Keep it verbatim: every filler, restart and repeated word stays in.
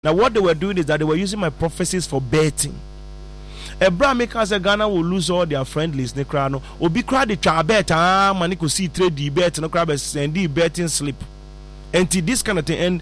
Now what they were doing is that they were using my prophecies for betting. Ebra make us a Ghana will lose all their friendlies. Ne krano obi kra de twa bet ah man ko see trade the bet no kra be send the betting slip. And this kind of thing, and